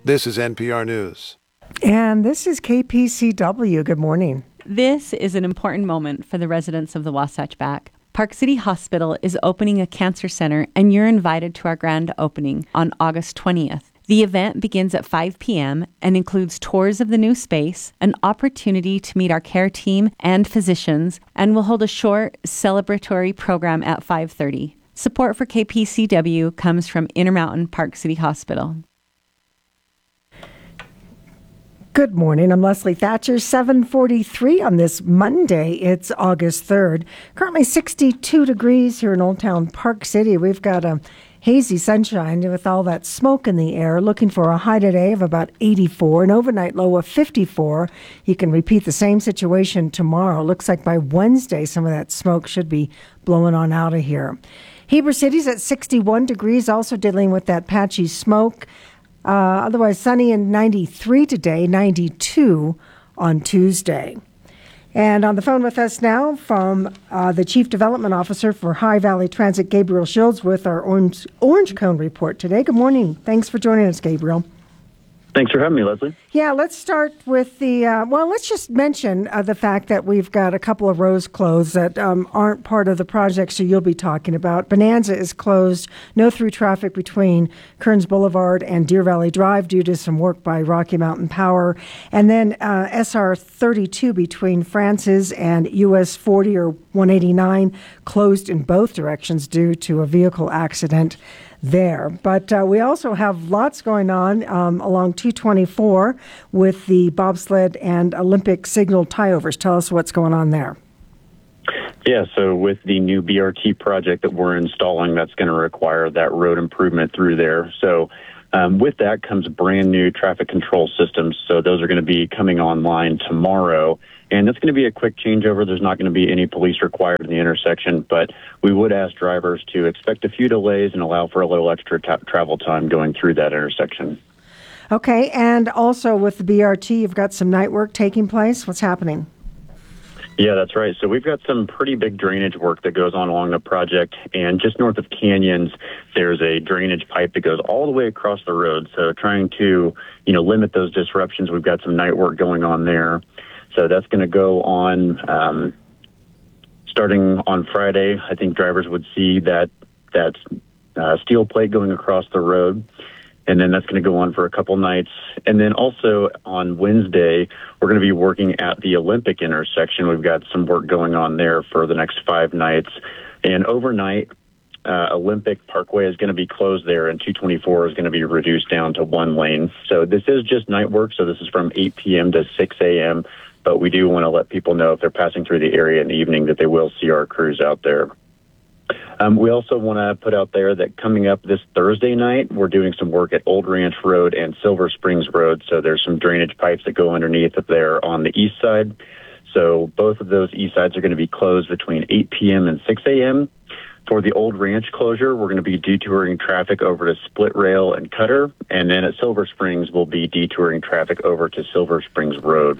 This is NPR News. And this is KPCW. Good morning. This is an important moment for the residents of the Wasatch Back. Park City Hospital is opening a cancer center, and you're invited to our grand opening on August 20th. The event begins at 5 p.m. and includes tours of the new space, an opportunity to meet our care team and physicians, and we'll hold a short celebratory program at 5:30. Support for KPCW comes from Intermountain Park City Hospital. Good morning. I'm Leslie Thatcher, 7:43 on this Monday. It's August 3rd. Currently 62 degrees here in Old Town Park City. We've got a hazy sunshine with all that smoke in the air. Looking for a high today of about 84, an overnight low of 54. You can repeat the same situation tomorrow. Looks like by Wednesday, some of that smoke should be blowing on out of here. Heber City's at 61 degrees, also dealing with that patchy smoke. Otherwise sunny and 93 today, 92 on Tuesday. And on the phone with us now from the Chief Development Officer for High Valley Transit, Gabriel Schills, with our Orange Cone report today. Good morning. Thanks for joining us, Gabriel. Thanks for having me, Leslie. Yeah, let's start with let's just mention the fact that we've got a couple of roads closed that aren't part of the project, so you'll be talking about. Bonanza is closed, no through traffic between Kearns Boulevard and Deer Valley Drive due to some work by Rocky Mountain Power. And then SR 32 between Francis and US 40 or 189 closed in both directions due to a vehicle accident there. But we also have lots going on along 224 with the bobsled and Olympic signal tieovers. Tell us what's going on there. Yeah, so with the new BRT project that we're installing, that's going to require that road improvement through there. So with that comes brand new traffic control systems. So those are going to be coming online tomorrow. And it's going to be a quick changeover. There's not going to be any police required in the intersection, but we would ask drivers to expect a few delays and allow for a little extra travel time going through that intersection. Okay, and also with the BRT, you've got some night work taking place. What's happening? Yeah, that's right. So we've got some pretty big drainage work that goes on along the project. And just north of Canyons, there's a drainage pipe that goes all the way across the road. So trying to, limit those disruptions, we've got some night work going on there. So that's going to go on starting on Friday. I think drivers would see that steel plate going across the road. And then that's going to go on for a couple nights. And then also on Wednesday, we're going to be working at the Olympic intersection. We've got some work going on there for the next 5 nights. And overnight, Olympic Parkway is going to be closed there, and 224 is going to be reduced down to 1 lane. So this is just night work. So this is from 8 p.m. to 6 a.m. But we do want to let people know if they're passing through the area in the evening that they will see our crews out there. We also want to put out there that coming up this Thursday night, we're doing some work at Old Ranch Road and Silver Springs Road. So there's some drainage pipes that go underneath up there on the east side. So both of those east sides are going to be closed between 8 p.m. and 6 a.m. For the Old Ranch closure, we're going to be detouring traffic over to Split Rail and Cutter. And then at Silver Springs, we'll be detouring traffic over to Silver Springs Road.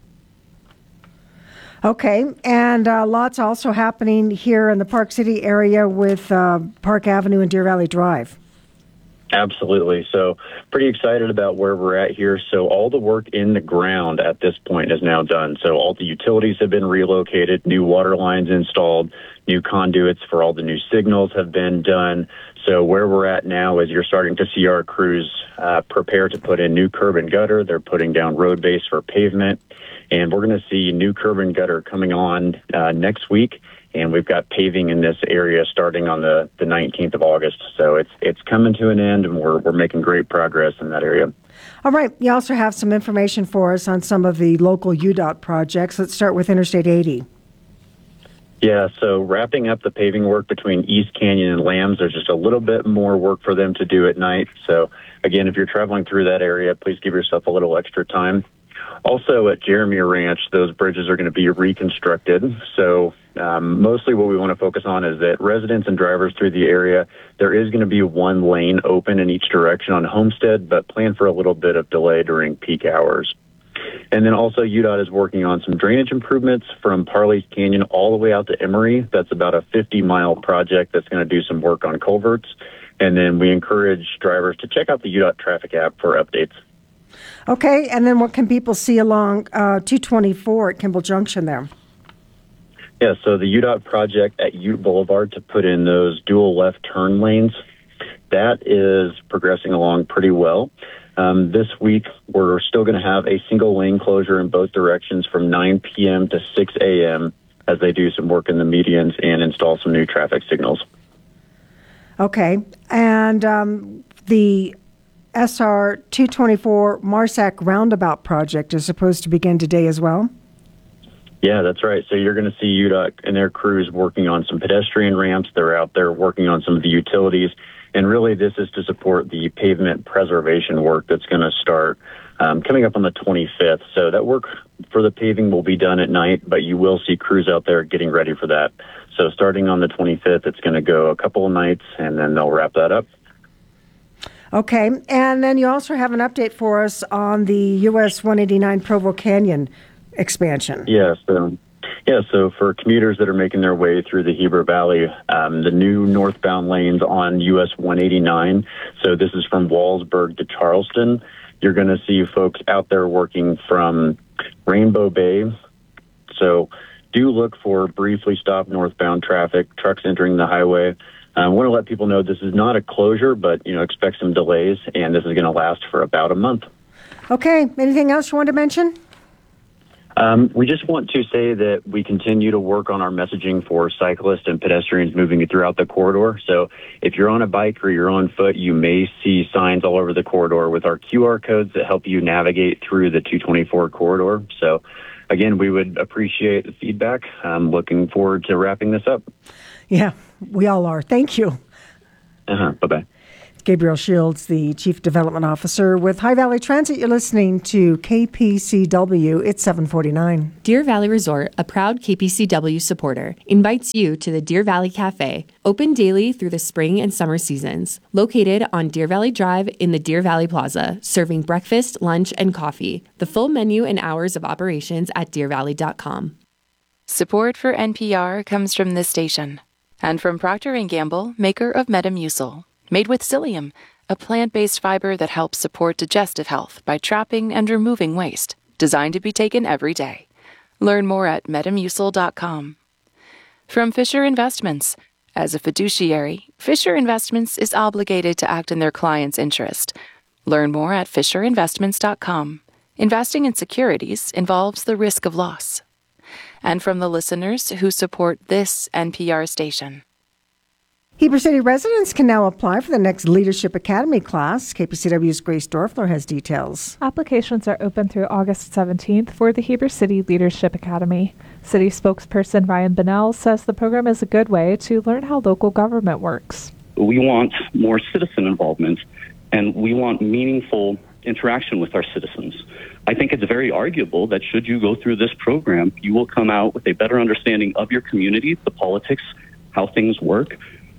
Okay, and lots also happening here in the Park City area with Park Avenue and Deer Valley Drive. Absolutely. So pretty excited about where we're at here. So all the work in the ground at this point is now done. So all the utilities have been relocated, new water lines installed, new conduits for all the new signals have been done. So where we're at now is you're starting to see our crews prepare to put in new curb and gutter. They're putting down road base for pavement. And we're going to see new curb and gutter coming on next week. And we've got paving in this area starting on the 19th of August. So it's coming to an end, and we're making great progress in that area. All right. You also have some information for us on some of the local UDOT projects. Let's start with Interstate 80. Yeah, so wrapping up the paving work between East Canyon and Lambs, there's just a little bit more work for them to do at night. So, again, if you're traveling through that area, please give yourself a little extra time. Also at Jeremy Ranch, those bridges are going to be reconstructed. So mostly what we want to focus on is that residents and drivers through the area, there is going to be 1 lane open in each direction on Homestead, but plan for a little bit of delay during peak hours. And then also UDOT is working on some drainage improvements from Parley's Canyon all the way out to Emory. That's about a 50-mile project that's going to do some work on culverts. And then we encourage drivers to check out the UDOT traffic app for updates. Okay, and then what can people see along 224 at Kimball Junction there? Yeah, so the UDOT project at Ute Boulevard to put in those dual left turn lanes, that is progressing along pretty well. This week, we're still going to have a single lane closure in both directions from 9 p.m. to 6 a.m. as they do some work in the medians and install some new traffic signals. Okay, and the SR 224 Marsac Roundabout project is supposed to begin today as well? Yeah, that's right. So you're going to see UDOT and their crews working on some pedestrian ramps. They're out there working on some of the utilities. And really, this is to support the pavement preservation work that's going to start coming up on the 25th. So that work for the paving will be done at night, but you will see crews out there getting ready for that. So starting on the 25th, it's going to go a couple of nights, and then they'll wrap that up. Okay, and then you also have an update for us on the US 189 Provo Canyon expansion. Yes. So for commuters that are making their way through the Heber Valley, the new northbound lanes on US 189, so this is from Wallsburg to Charleston, you're going to see folks out there working from Rainbow Bay. So do look for briefly stopped northbound traffic, trucks entering the highway. I want to let people know this is not a closure, but expect some delays, and this is going to last for about a month. Okay, anything else you want to mention? We just want to say that we continue to work on our messaging for cyclists and pedestrians moving throughout the corridor. So if you're on a bike or you're on foot, you may see signs all over the corridor with our QR codes that help you navigate through the 224 corridor. So again, we would appreciate the feedback. I'm looking forward to wrapping this up. Yeah, we all are. Thank you. Bye-bye. Gabriel Shields, the Chief Development Officer with High Valley Transit. You're listening to KPCW. It's 7:49. Deer Valley Resort, a proud KPCW supporter, invites you to the Deer Valley Cafe, open daily through the spring and summer seasons. Located on Deer Valley Drive in the Deer Valley Plaza, serving breakfast, lunch, and coffee. The full menu and hours of operations at deervalley.com. Support for NPR comes from this station and from Procter & Gamble, maker of Metamucil. Made with psyllium, a plant-based fiber that helps support digestive health by trapping and removing waste. Designed to be taken every day. Learn more at metamucil.com. From Fisher Investments. As a fiduciary, Fisher Investments is obligated to act in their client's interest. Learn more at fisherinvestments.com. Investing in securities involves the risk of loss. And from the listeners who support this NPR station. Heber City residents can now apply for the next Leadership Academy class. KPCW's Grace Dorfler has details. Applications are open through August 17th for the Heber City Leadership Academy. City spokesperson Ryan Bunnell says the program is a good way to learn how local government works. We want more citizen involvement, and we want meaningful interaction with our citizens. I think it's very arguable that should you go through this program, you will come out with a better understanding of your community, the politics, how things work,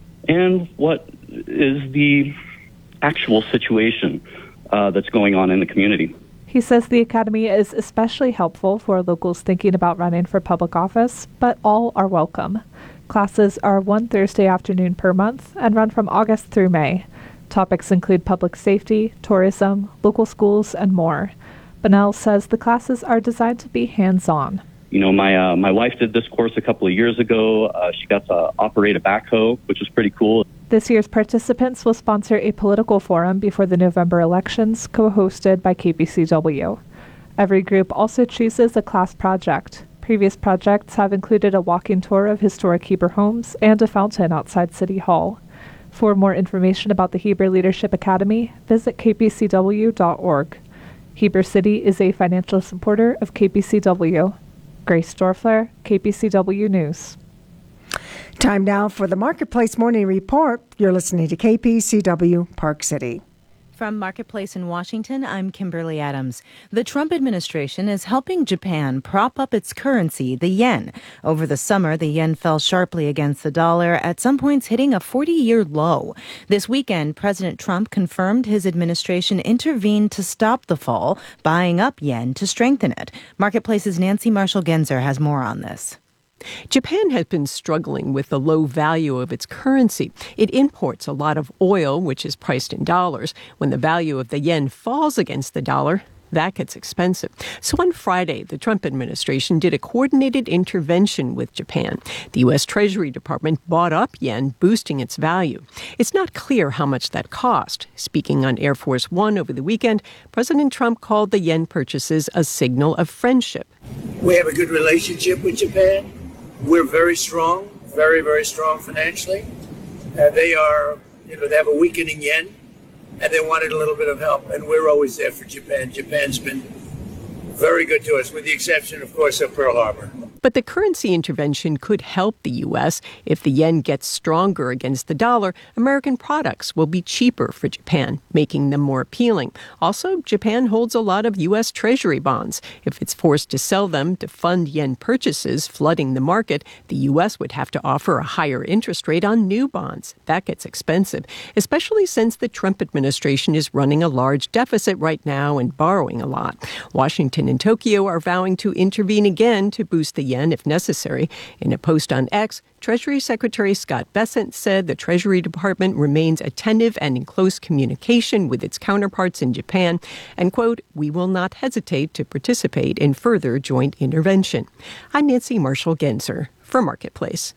and what is the actual situation that's going on in the community. He says the Academy is especially helpful for locals thinking about running for public office, but all are welcome. Classes are one Thursday afternoon per month and run from August through May. Topics include public safety, tourism, local schools, and more. Bunnell says the classes are designed to be hands-on. My wife did this course a couple of years ago. She got to operate a backhoe, which was pretty cool. This year's participants will sponsor a political forum before the November elections, co-hosted by KPCW. Every group also chooses a class project. Previous projects have included a walking tour of historic Heber homes and a fountain outside City Hall. For more information about the Heber Leadership Academy, visit kpcw.org. Heber City is a financial supporter of KPCW. Grace Dorfler, KPCW News. Time now for the Marketplace Morning Report. You're listening to KPCW Park City. From Marketplace in Washington, I'm Kimberly Adams. The Trump administration is helping Japan prop up its currency, the yen. Over the summer, the yen fell sharply against the dollar, at some points hitting a 40-year low. This weekend, President Trump confirmed his administration intervened to stop the fall, buying up yen to strengthen it. Marketplace's Nancy Marshall-Genzer has more on this. Japan has been struggling with the low value of its currency. It imports a lot of oil, which is priced in dollars. When the value of the yen falls against the dollar, that gets expensive. So on Friday, the Trump administration did a coordinated intervention with Japan. The U.S. Treasury Department bought up yen, boosting its value. It's not clear how much that cost. Speaking on Air Force One over the weekend, President Trump called the yen purchases a signal of friendship. We have a good relationship with Japan. We're very strong, very, very strong financially. They have a weakening yen. And they wanted a little bit of help, and we're always there for Japan. Japan's been very good to us, with the exception, of course, of Pearl Harbor. But the currency intervention could help the U.S. If the yen gets stronger against the dollar, American products will be cheaper for Japan, making them more appealing. Also, Japan holds a lot of U.S. Treasury bonds. If it's forced to sell them to fund yen purchases, flooding the market, the U.S. would have to offer a higher interest rate on new bonds. That gets expensive, especially since the Trump administration is running a large deficit right now and borrowing a lot. Washington and Tokyo are vowing to intervene again to boost the yen if necessary. In a post on X, Treasury Secretary Scott Bessent said the Treasury Department remains attentive and in close communication with its counterparts in Japan, and, quote, "We will not hesitate to participate in further joint intervention." I'm Nancy Marshall-Genzer for Marketplace.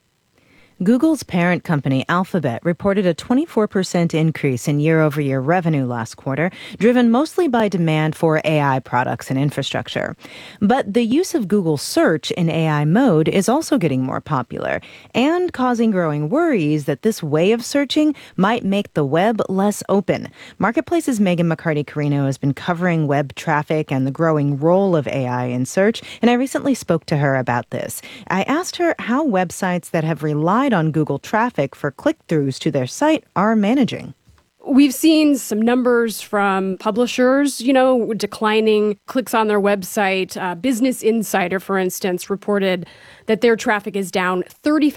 Google's parent company Alphabet reported a 24% increase in year-over-year revenue last quarter, driven mostly by demand for AI products and infrastructure. But the use of Google Search in AI mode is also getting more popular and causing growing worries that this way of searching might make the web less open. Marketplace's Megan McCarty-Carino has been covering web traffic and the growing role of AI in search, and I recently spoke to her about this. I asked her how websites that have relied on Google traffic for click-throughs to their site are managing. We've seen some numbers from publishers, declining clicks on their website. Business Insider, for instance, reported that their traffic is down 35%